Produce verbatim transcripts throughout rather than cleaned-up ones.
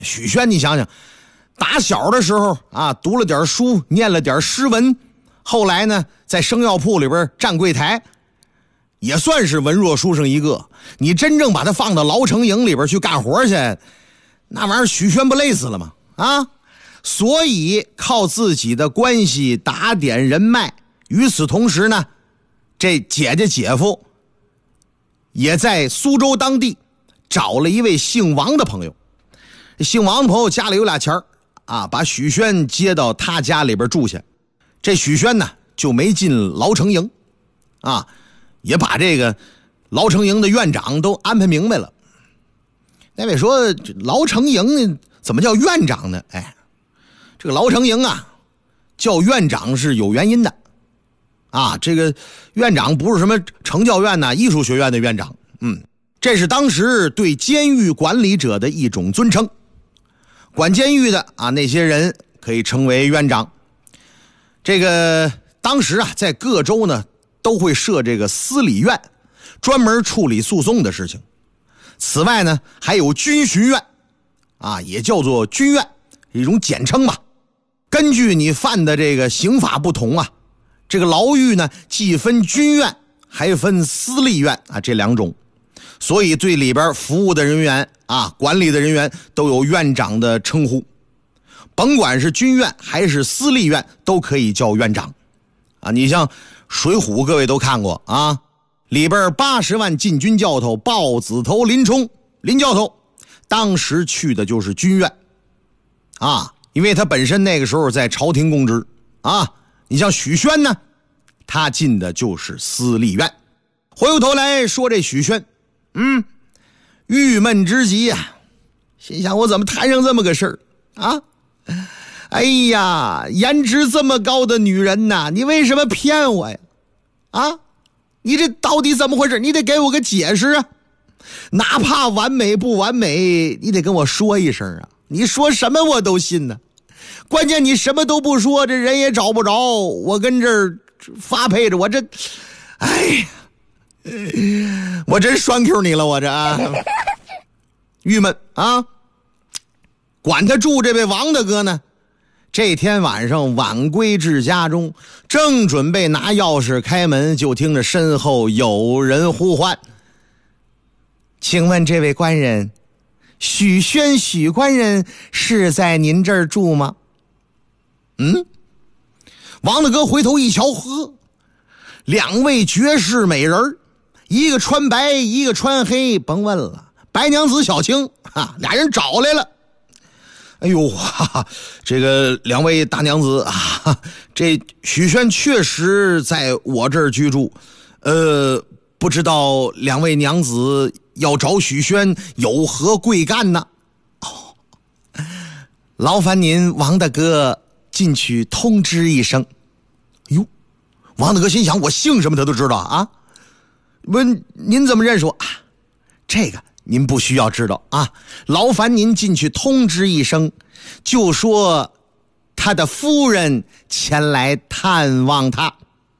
许宣你想想，打小的时候啊，读了点书，念了点诗文，后来呢在生药铺里边站柜台，也算是文弱书生一个。你真正把他放到牢城营里边去干活去，那玩意儿许宣不累死了吗？啊，所以靠自己的关系打点人脉。与此同时呢，这姐姐姐夫也在苏州当地找了一位姓王的朋友。姓王的朋友家里有俩钱啊，把许宣接到他家里边住下。这许宣呢就没进牢城营啊，也把这个牢城营的院长都安排明白了。那位说牢城营怎么叫院长呢？哎，这个牢城营啊叫院长是有原因的啊，这个院长不是什么成教院呐、艺术学院的院长，嗯，这是当时对监狱管理者的一种尊称。管监狱的啊，那些人可以称为院长。这个当时啊，在各州呢都会设这个司理院，专门处理诉讼的事情。此外呢，还有军巡院啊，也叫做军院，一种简称吧。根据你犯的这个刑法不同啊，这个牢狱呢既分军院还分司理院啊，这两种。所以对里边服务的人员啊，管理的人员都有院长的称呼，甭管是军院还是司理院都可以叫院长啊。你像水浒各位都看过啊，里边八十万禁军教头豹子头林冲，林教头当时去的就是军院啊，因为他本身那个时候在朝廷供职啊。你像许宣呢，他进的就是司理院。回过头来说这许宣，嗯，郁闷之极呀、啊，心想我怎么摊上这么个事儿啊？哎呀，颜值这么高的女人呐，你为什么骗我呀？啊，你这到底怎么回事？你得给我个解释啊！哪怕完美不完美，你得跟我说一声啊！你说什么我都信呢。关键你什么都不说，这人也找不着，我跟这儿发配着，我这，哎呀。我真栓 Q 你了，我这啊，郁闷啊！管他住这位王大哥呢，这天晚上晚归至家中，正准备拿钥匙开门，就听着身后有人呼唤：“请问这位官人，许宣许官人是在您这儿住吗？”嗯，王大哥回头一瞧，呵，两位绝世美人，一个穿白，一个穿黑，甭问了，白娘子小青啊，俩人找来了。哎呦，哈哈，这个两位大娘子啊，这许宣确实在我这儿居住，呃，不知道两位娘子要找许宣有何贵干呢？哦，劳烦您王大哥进去通知一声。哟，王大哥心想，我姓什么他都知道啊。问您怎么认识我啊？这个您不需要知道啊，劳烦您进去通知一声，就说他的夫人前来探望他。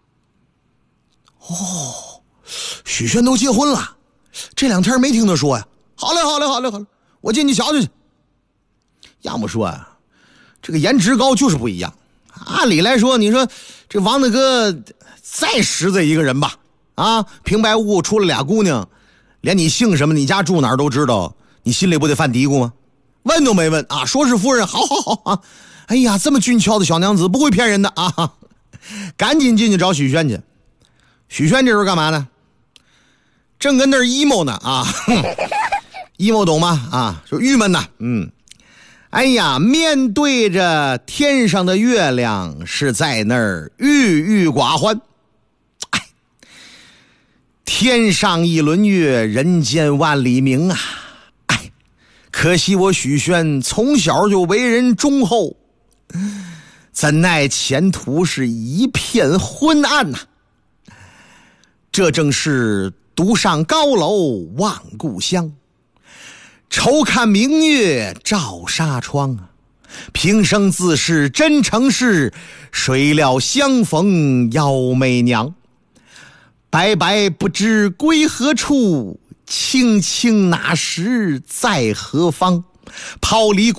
哦，许宣都结婚了，这两天没听他说呀。好嘞好嘞好嘞好嘞，我进去瞧瞧去。要么说啊，这个颜值高就是不一样。按理来说，你说这王大哥再实在一个人吧，啊，平白无故出了俩姑娘，连你姓什么你家住哪儿都知道，你心里不得犯嘀咕吗？问都没问啊，说是夫人，好好好啊！哎呀，这么俊俏的小娘子不会骗人的啊！赶紧进去找许宣去。许宣这时候干嘛呢？正跟那儿 emo 呢啊！emo 懂吗？啊，就郁闷呐。嗯，哎呀，面对着天上的月亮，是在那儿郁郁寡欢。哎，天上一轮月，人间万里明啊！哎，可惜我许宣从小就为人忠厚，怎奈前途是一片昏暗呐、啊！这正是独上高楼望故乡，愁看明月照纱窗啊！平生自是真诚事，谁料相逢妖媚娘。白白不知归何处，青青哪识在何方？抛离